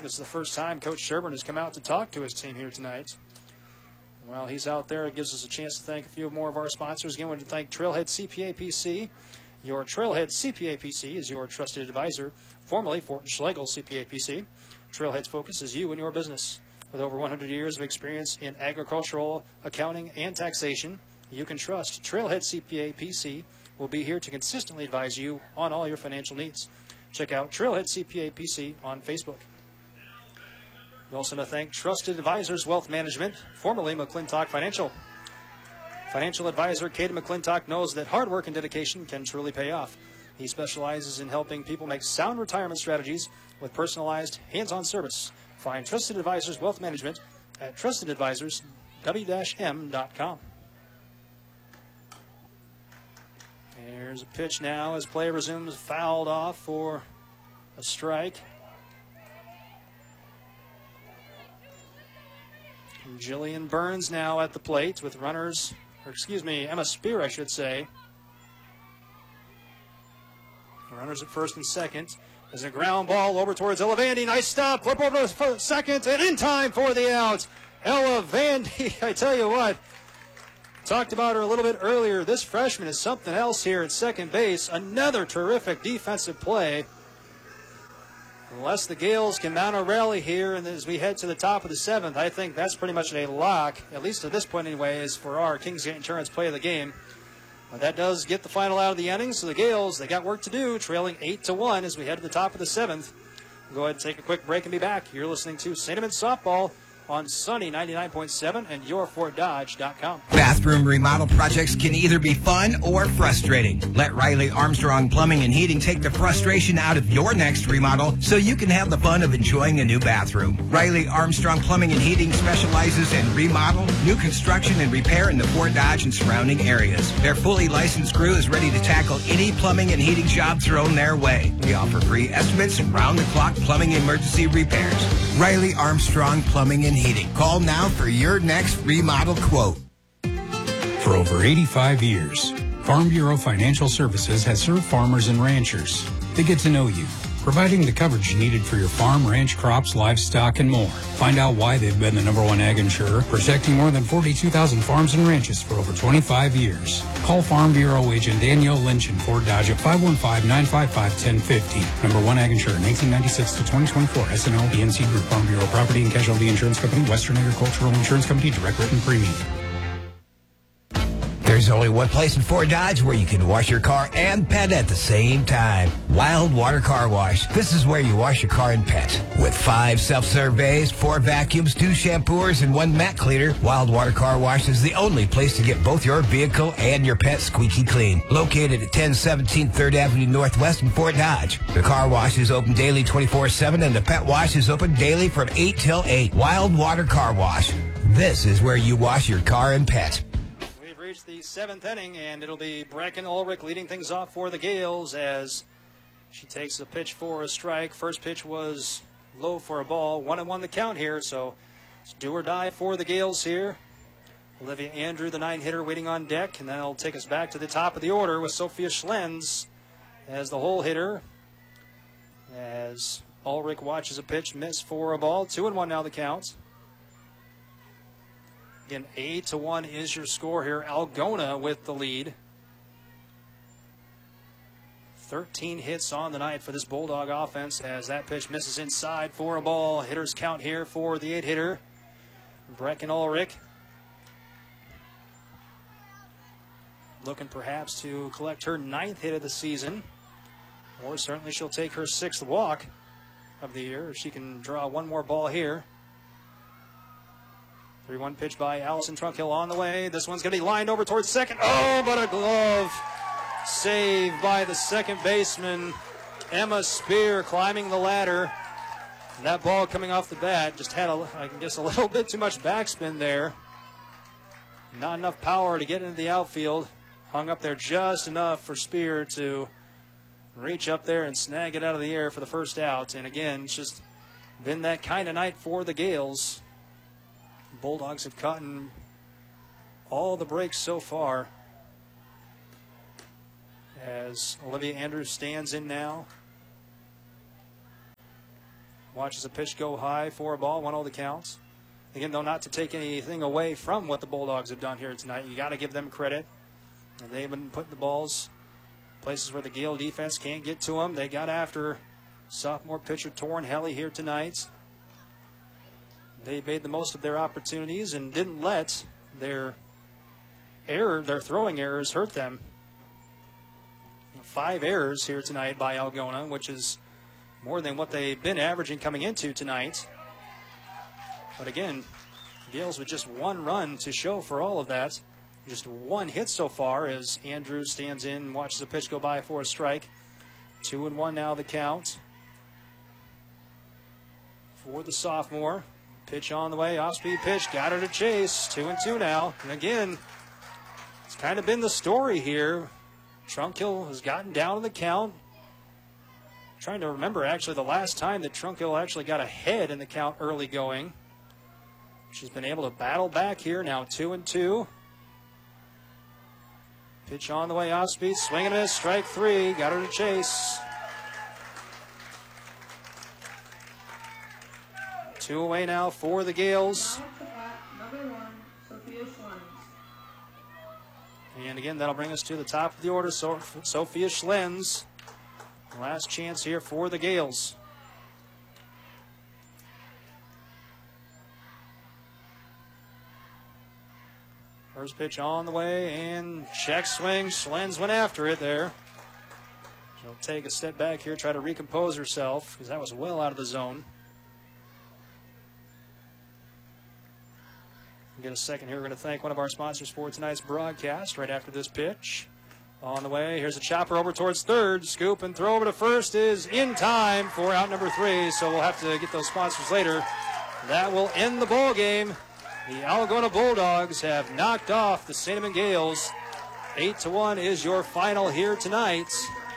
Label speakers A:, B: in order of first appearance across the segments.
A: this is the first time Coach Sherburne has come out to talk to his team here tonight. While he's out there, it gives us a chance to thank a few more of our sponsors. Again, we want to thank Trailhead CPA PC. Your Trailhead CPA PC is your trusted advisor, formerly Fort Schlegel CPA PC. Trailhead's focus is you and your business. With over 100 years of experience in agricultural accounting and taxation, you can trust Trailhead CPA PC will be here to consistently advise you on all your financial needs. Check out Trailhead CPA PC on Facebook. We also want to thank Trusted Advisors Wealth Management, formerly McClintock Financial. Financial advisor Katie McClintock knows that hard work and dedication can truly pay off. He specializes in helping people make sound retirement strategies with personalized, hands-on service. Find Trusted Advisors Wealth Management at trustedadvisorsw-m.com. There's a pitch now as play resumes, fouled off for a strike. And Jillian Burns now at the plate with runners, Emma Spear, I should say. Runners at first and second. There's a ground ball over towards Ella Vandy. Nice stop. Flip over to second and in time for the out. Ella Vandy, I tell you what, talked about her a little bit earlier. This freshman is something else here at second base. Another terrific defensive play. Unless the Gales can mount a rally here, and as we head to the top of the seventh, I think that's pretty much a lock, at least at this point anyways, for our Kingsgate Insurance play of the game. But that does get the final out of the inning, so the Gales, they got work to do, trailing 8-1 as we head to the top of the seventh. We'll go ahead and take a quick break and be back. You're listening to St. Edmunds Softball on Sunny 99.7 and yourfortdodge.com.
B: Bathroom remodel projects can either be fun or frustrating. Let Riley Armstrong Plumbing and Heating take the frustration out of your next remodel so you can have the fun of enjoying a new bathroom. Riley Armstrong Plumbing and Heating specializes in remodel, new construction, and repair in the Fort Dodge and surrounding areas. Their fully licensed crew is ready to tackle any plumbing and heating job thrown their way. We offer free estimates and round-the-clock plumbing emergency repairs. Riley Armstrong Plumbing and Heating. Call now for your next remodel quote.
C: For over 85 years, Farm Bureau Financial Services has served farmers and ranchers. They get to know you, providing the coverage needed for your farm, ranch, crops, livestock, and more. Find out why they've been the #1 ag insurer, protecting more than 42,000 farms and ranches for over 25 years. Call Farm Bureau agent Danielle Lynch in Fort Dodge at 515-955-1050. #1 ag insurer, 1996 to 2024. SNL PNC Group, Farm Bureau Property and Casualty Insurance Company, Western Agricultural Insurance Company, direct written premium.
B: There's only one place in Fort Dodge where you can wash your car and pet at the same time. Wild Water Car Wash. This is where you wash your car and pet. With 5 self-serve bays, 4 vacuums, 2 shampooers, and 1 mat cleaner, Wild Water Car Wash is the only place to get both your vehicle and your pet squeaky clean. Located at 1017 3rd Avenue Northwest in Fort Dodge. The car wash is open daily 24/7, and the pet wash is open daily from 8 till 8. Wild Water Car Wash. This is where you wash your car and pet.
A: The 7th inning, and it'll be Brecken Ulrich leading things off for the Gales as she takes a pitch for a strike. First pitch was low for a ball. 1-1 the count here, so it's do or die for the Gales here. Olivia Andrew, the 9-hitter, waiting on deck, and that'll take us back to the top of the order with Sophia Schlenz as the hole hitter. As Ulrich watches a pitch miss for a ball. 2-1 now the count. Again, 8-1 is your score here. Algona with the lead. 13 hits on the night for this Bulldog offense as that pitch misses inside for a ball. Hitters count here for the 8-hitter, Brecken Ulrich. Looking perhaps to collect her 9th hit of the season, or certainly she'll take her 6th walk of the year if she can draw one more ball here. 3-1 pitch by Allison Trunkhill on the way. This one's going to be lined over towards second. Oh, but a glove save by the second baseman, Emma Spear, climbing the ladder. And that ball coming off the bat just had, I guess, a little bit too much backspin there. Not enough power to get into the outfield. Hung up there just enough for Spear to reach up there and snag it out of the air for the first out. And again, it's just been that kind of night for the Gales. Bulldogs have caught in all the breaks so far as Olivia Andrews stands in now. Watches the pitch go high for a ball, 1-0 the count. Again, though, not to take anything away from what the Bulldogs have done here tonight. You got to give them credit. And they've been putting the balls places where the Gale defense can't get to them. They got after sophomore pitcher Torrin Helly here tonight. They made the most of their opportunities and didn't let their throwing errors hurt them. 5 errors here tonight by Algona, which is more than what they've been averaging coming into tonight. But again, Gales with just 1 run to show for all of that. Just 1 hit so far as Andrews stands in and watches the pitch go by for a strike. 2-1 now the count for the sophomore. Pitch on the way, off-speed pitch, got her to chase. 2-2 now. And again, it's kind of been the story here. Trunkill has gotten down to the count. I'm trying to remember actually the last time that Trunkill actually got ahead in the count early going. She's been able to battle back here, now 2-2. Pitch on the way, off speed, swing and a miss, strike 3, got her to chase. 2 away now for the Gales. And again, that'll bring us to the top of the order. So Sophia Schlenz, last chance here for the Gales. First pitch on the way and check swing. Schlenz went after it there. She'll take a step back here, try to recompose herself because that was well out of the zone. Get a second here. We're going to thank one of our sponsors for tonight's broadcast right after this pitch. On the way, here's a chopper over towards third. Scoop and throw over to first is in time for out number 3, so we'll have to get those sponsors later. That will end the ball game. The Algona Bulldogs have knocked off the St. Edmund Gales. 8-1 is your final here tonight.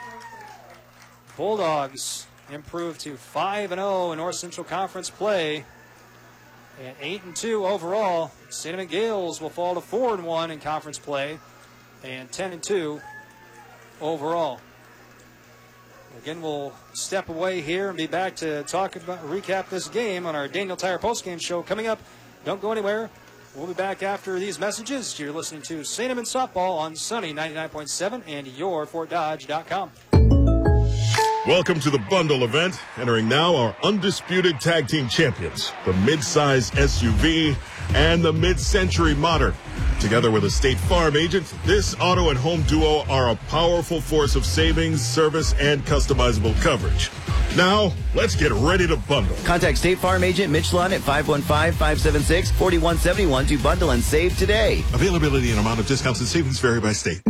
A: Bulldogs improved to 5-0 in North Central Conference play. And 8-2 overall. St. Edmund Gales will fall to 4-1 in conference play, and 10-2 overall. Again, we'll step away here and be back to recap this game on our Daniel Tire postgame show coming up. Don't go anywhere. We'll be back after these messages. You're listening to St. Edmund Softball on Sunny 99.7 and yourfortdodge.com.
D: Welcome to the bundle event. Entering now our undisputed tag team champions, the mid-size SUV and the mid-century modern. Together with a State Farm agent, this auto and home duo are a powerful force of savings, service, and customizable coverage. Now, let's get ready to bundle.
E: Contact State Farm agent Mitch Lund at 515-576-4171 to bundle and save today.
D: Availability and amount of discounts and savings vary by state.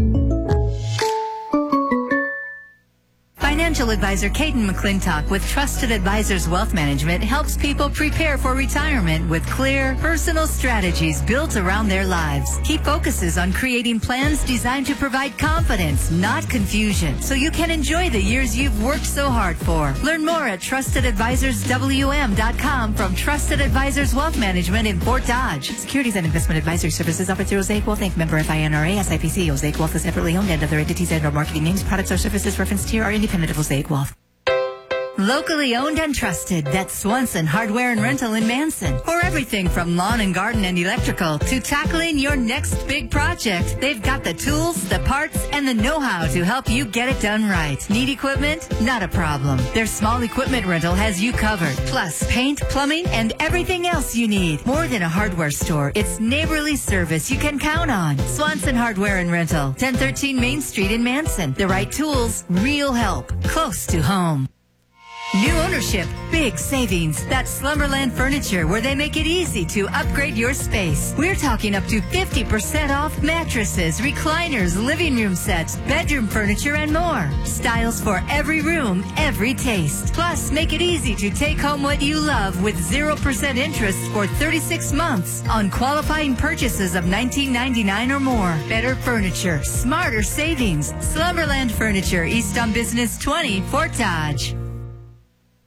F: Financial advisor Caden McClintock with Trusted Advisors Wealth Management helps people prepare for retirement with clear, personal strategies built around their lives. He focuses on creating plans designed to provide confidence, not confusion, so you can enjoy the years you've worked so hard for. Learn more at TrustedAdvisorsWM.com from Trusted Advisors Wealth Management in Fort Dodge. Securities and investment advisory services offered through Osaic Wealth Inc. Member FINRA, SIPC. Osaic Wealth is separately owned, and other entities and/or marketing names, products, or services referenced here are independent of Osaic Wealth. Locally owned and trusted, that's Swanson Hardware and Rental in Manson. For everything from lawn and garden and electrical to tackling your next big project, they've got the tools, the parts, and the know-how to help you get it done right. Need equipment? Not a problem. Their small equipment rental has you covered. Plus, paint, plumbing, and everything else you need. More than a hardware store, it's neighborly service you can count on. Swanson Hardware and Rental, 1013 Main Street in Manson. The right tools, real help, close to home. New ownership, big savings. That's Slumberland Furniture, where they make it easy to upgrade your space. We're talking up to 50% off mattresses, recliners, living room sets, bedroom furniture, and more. Styles for every room, every taste. Plus, make it easy to take home what you love with 0% interest for 36 months on qualifying purchases of $19.99 or more. Better furniture, smarter savings. Slumberland Furniture, East on Business 20, Fort Dodge.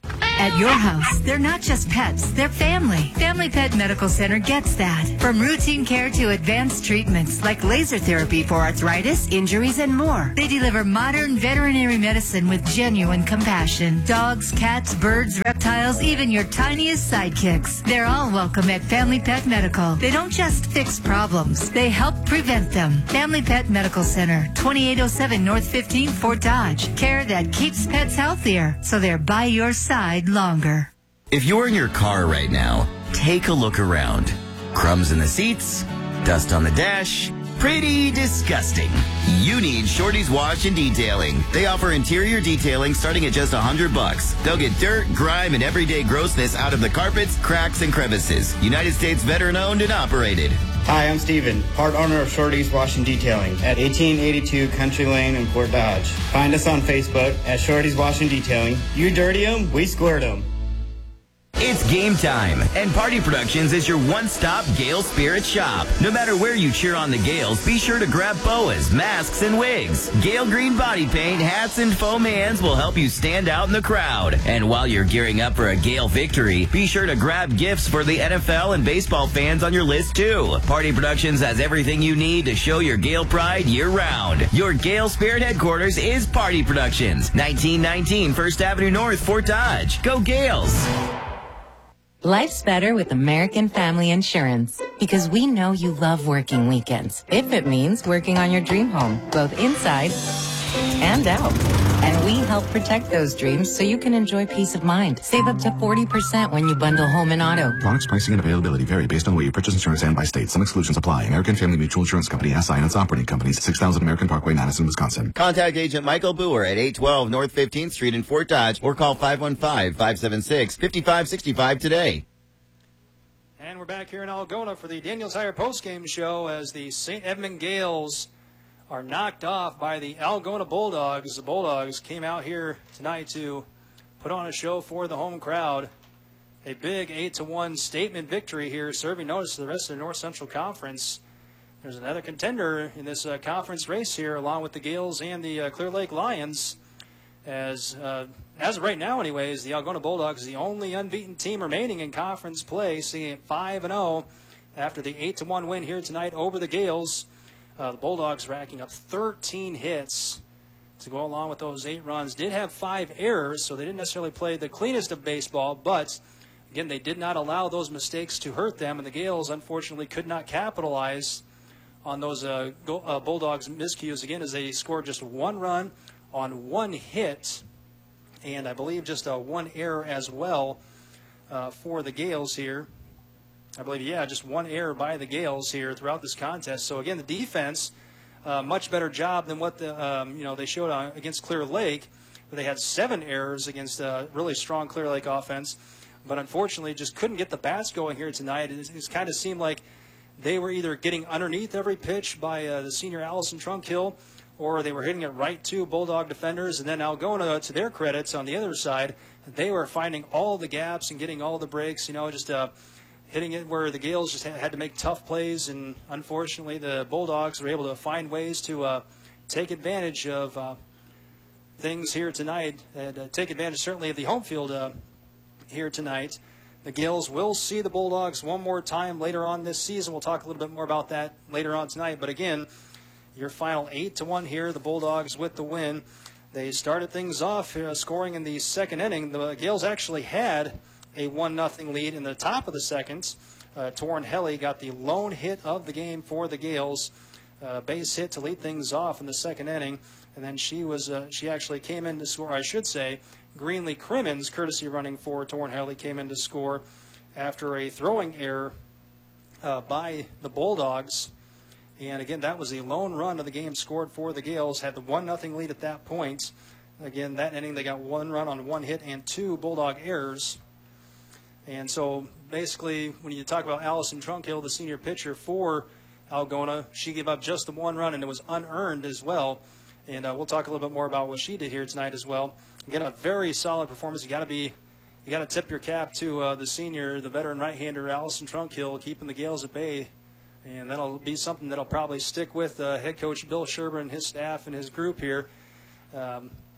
F: At your house, they're not just pets, they're family. Family Pet Medical Center gets that. From routine care to advanced treatments like laser therapy for arthritis, injuries, and more. They deliver modern veterinary medicine with genuine compassion. Dogs, cats, birds, reptiles, even your tiniest sidekicks. They're all welcome at Family Pet Medical. They don't just fix problems, they help prevent them. Family Pet Medical Center, 2807 North 15th, Fort Dodge. Care that keeps pets healthier, so they're by your side longer.
E: If you're in your car right now, take a look around. Crumbs in the seats, dust on the dash, pretty disgusting. You need Shorty's Wash and Detailing. They offer interior detailing starting at just $100. They'll get dirt, grime, and everyday grossness out of the carpets, cracks, and crevices. United States veteran owned and operated.
G: Hi, I'm Steven, part owner of Shorty's Wash and Detailing at 1882 Country Lane in Fort Dodge. Find us on Facebook at Shorty's Wash and Detailing. You dirty 'em, we squirt 'em.
E: It's game time, and Party Productions is your one-stop Gale Spirit shop. No matter where you cheer on the Gales, be sure to grab boas, masks, and wigs. Gale Green body paint, hats, and foam hands will help you stand out in the crowd. And while you're gearing up for a Gale victory, be sure to grab gifts for the NFL and baseball fans on your list, too. Party Productions has everything you need to show your Gale pride year-round. Your Gale Spirit headquarters is Party Productions, 1919 First Avenue North, Fort Dodge. Go Gales!
H: Life's better with American Family Insurance because we know you love working weekends, if it means working on your dream home, both inside and out. And we help protect those dreams so you can enjoy peace of mind. Save up to 40% when you bundle home and auto.
I: Products, pricing, and availability vary based on where you purchase insurance and by state. Some exclusions apply. American Family Mutual Insurance Company, SI, and its operating companies, 6000 American Parkway, Madison, Wisconsin.
E: Contact Agent Michael Boer at 812 North 15th Street in Fort Dodge or call 515-576-5565 today.
A: And we're back here in Algona for the Daniel Tire postgame show as the St. Edmund Gales are knocked off by the Algona Bulldogs. The Bulldogs came out here tonight to put on a show for the home crowd. A big 8-1 statement victory here, serving notice to the rest of the North Central Conference. There's another contender in this conference race here, along with the Gales and the Clear Lake Lions. As of right now, anyways, the Algona Bulldogs is the only unbeaten team remaining in conference play, sitting at 5-0 after the 8-1 win here tonight over the Gales. The Bulldogs racking up 13 hits to go along with those 8 runs. Did have 5 errors, so they didn't necessarily play the cleanest of baseball, but again, they did not allow those mistakes to hurt them, and the Gales, unfortunately, could not capitalize on those Bulldogs' miscues again, as they scored just 1 run on 1 hit, and I believe just 1 error as well for the Gales here. I believe, yeah, just 1 error by the Gales here throughout this contest. So again, the defense, much better job than what they showed against Clear Lake. They had 7 errors against a really strong Clear Lake offense, but unfortunately just couldn't get the bats going here tonight. It kind of seemed like they were either getting underneath every pitch by the senior Allison Trunkhill, or they were hitting it right to Bulldog defenders. And then Algona, to their credits, on the other side, they were finding all the gaps and getting all the breaks, just hitting it where the Gales just had to make tough plays. And unfortunately, the Bulldogs were able to find ways to take advantage of things here tonight, and take advantage certainly of the home field here tonight. The Gales will see the Bulldogs one more time later on this season. We'll talk a little bit more about that later on tonight. But again, your final 8-1 here, the Bulldogs with the win. They started things off scoring in the second inning. The Gales actually had a 1-0 lead in the top of the second. Torrin Helly got the lone hit of the game for the Gales. Base hit to lead things off in the second inning. And then she actually came in to score, I should say. Greenlee Crimmins, courtesy running for Torrin Helly, came in to score after a throwing error by the Bulldogs. And again, that was the lone run of the game scored for the Gales. Had the 1-0 lead at that point. Again, that inning they got 1 run on 1 hit and 2 Bulldog errors. And so basically, when you talk about Allison Trunkhill, the senior pitcher for Algona, she gave up just the 1 run, and it was unearned as well. And we'll talk a little bit more about what she did here tonight as well. Again, a very solid performance. You got to tip your cap to the senior, the veteran right-hander Allison Trunkhill, keeping the Gales at bay. And that'll be something that'll probably stick with head coach Bill Sherber and his staff and his group here.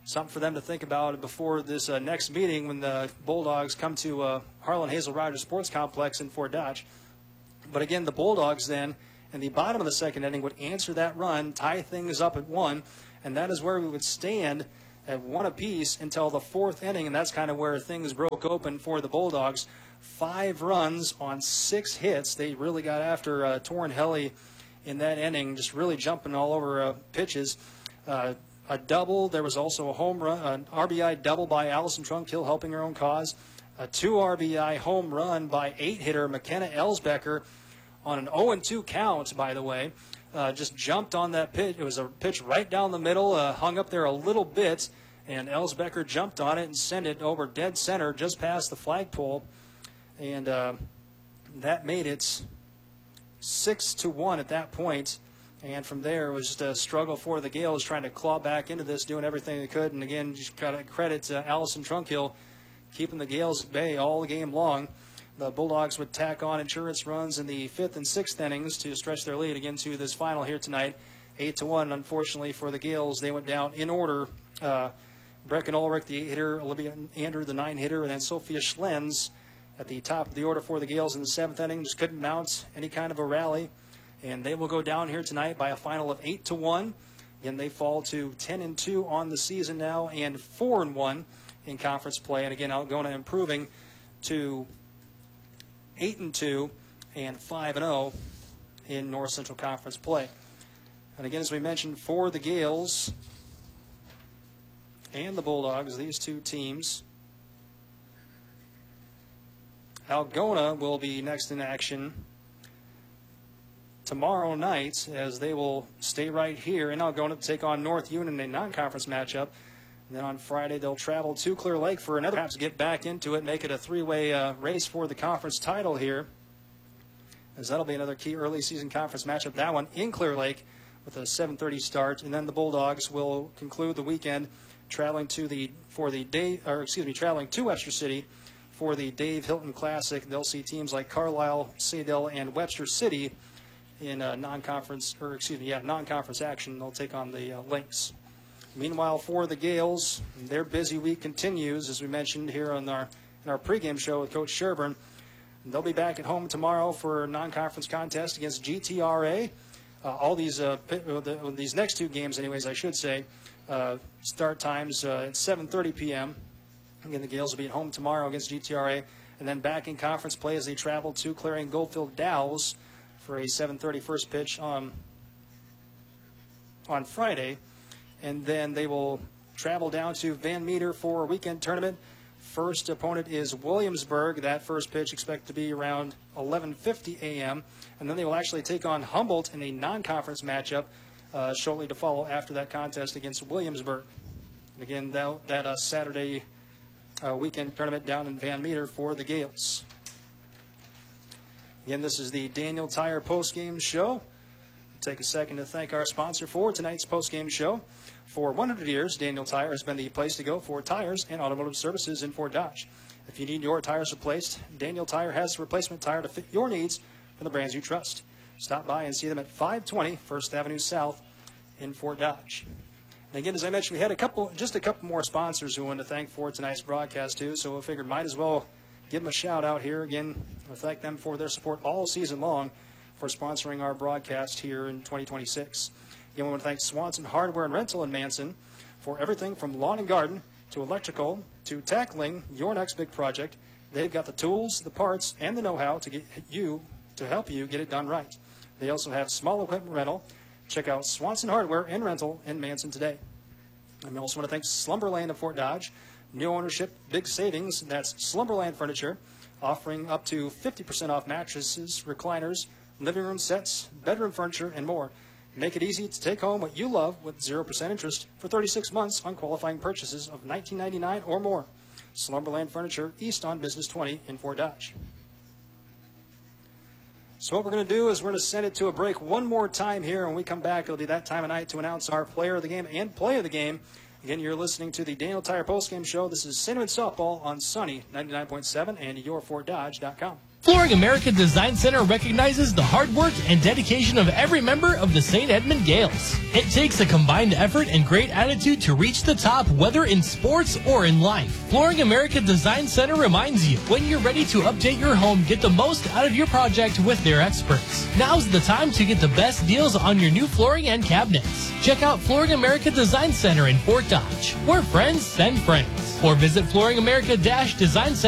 A: something for them to think about before this next meeting when the Bulldogs come to Harlan Hazel Rogers Sports Complex in Fort Dodge. But again, the Bulldogs then, in the bottom of the second inning, would answer that run, tie things up at 1, and that is where we would stand at 1 apiece until the 4th inning, and that's kind of where things broke open for the Bulldogs. 5 runs on 6 hits. They really got after Torrin Helly in that inning, just really jumping all over pitches. A double. There was also a home run, an RBI double by Allison Trunkill, helping her own cause. A 2 RBI home run by 8-hitter McKenna Elsbecker on an 0-2 count, by the way. Just jumped on that pitch. It was a pitch right down the middle, hung up there a little bit, and Elsbecker jumped on it and sent it over dead center just past the flagpole. And that made it 6-1 at that point. And from there, it was just a struggle for the Gales trying to claw back into this, doing everything they could. And again, just got to credit Allison Trunkill keeping the Gales at bay all game long. The Bulldogs would tack on insurance runs in the 5th and 6th innings to stretch their lead again to this final here tonight. 8-1, unfortunately, for the Gales. They went down in order. Brecken Ulrich, the 8-hitter, Olivia Ander, the 9-hitter, and then Sophia Schlenz at the top of the order for the Gales in the 7th inning. Just couldn't mount any kind of a rally. And they will go down here tonight by a final of 8-1. Again, they fall to 10-2 on the season now and 4-1 in conference play. And again, Algona improving to 8-2 and 5-0 in North Central Conference play. And again, as we mentioned, for the Gales and the Bulldogs, these two teams, Algona will be next in action tomorrow night, as they will stay right here in Algona to take on North Union in a non-conference matchup. And then on Friday, they'll travel to Clear Lake for another, perhaps get back into it, make it a 3-way race for the conference title here, as that'll be another key early season conference matchup. That one in Clear Lake with a 7:30 start. And then the Bulldogs will conclude the weekend traveling to Webster City for the Dave Hilton Classic. They'll see teams like Carlisle, Saydell, and Webster City in non-conference action. They'll take on the Lynx. Meanwhile, for the Gales, their busy week continues, as we mentioned here in our pregame show with Coach Sherburne. They'll be back at home tomorrow for a non-conference contest against GTRA. All these next 2 games, anyways, I should say, start times at 7:30 p.m. Again, the Gales will be at home tomorrow against GTRA, and then back in conference play as they travel to Clarion Goldfield Dow's for a 7:30 first pitch on Friday. And then they will travel down to Van Meter for a weekend tournament. First opponent is Williamsburg. That first pitch expected to be around 11:50 a.m. And then they will actually take on Humboldt in a non-conference matchup shortly to follow after that contest against Williamsburg. And again, that Saturday weekend tournament down in Van Meter for the Gales. Again, this is the Daniel Tire postgame show. Take a second to thank our sponsor for tonight's postgame show. For 100 years, Daniel Tire has been the place to go for tires and automotive services in Fort Dodge. If you need your tires replaced, Daniel Tire has a replacement tire to fit your needs from the brands you trust. Stop by and see them at 520 First Avenue South in Fort Dodge. And again, as I mentioned, we had just a couple more sponsors who wanted to thank for tonight's broadcast too, so we figured might as well give them a shout out here. Again, we'll thank them for their support all season long for sponsoring our broadcast here in 2026. Again, we want to thank Swanson Hardware and Rental in Manson for everything from lawn and garden to electrical to tackling your next big project. They've got the tools, the parts, and the know-how to help you get it done right. They also have small equipment rental. Check out Swanson Hardware and Rental in Manson today. And we also want to thank Slumberland of Fort Dodge. New ownership, big savings. That's Slumberland Furniture, offering up to 50% off mattresses, recliners, living room sets, bedroom furniture, and more. Make it easy to take home what you love with 0% interest for 36 months on qualifying purchases of $19.99 or more. Slumberland Furniture, east on Business 20 in Fort Dodge. So what we're going to do is we're going to send it to a break one more time here. When we come back, it'll be that time of night to announce our player of the game and play of the game. Again, you're listening to the Daniel Tire postgame show. This is Cinnamon Softball on Sunny 99.7 and yourfortdodge.com.
J: Flooring America Design Center recognizes the hard work and dedication of every member of the St. Edmund Gales. It takes a combined effort and great attitude to reach the top, whether in sports or in life. Flooring America Design Center reminds you, when you're ready to update your home, get the most out of your project with their experts. Now's the time to get the best deals on your new flooring and cabinets. Check out Flooring America Design Center in Fort Dodge, where friends send friends. Or visit Flooring America Design Center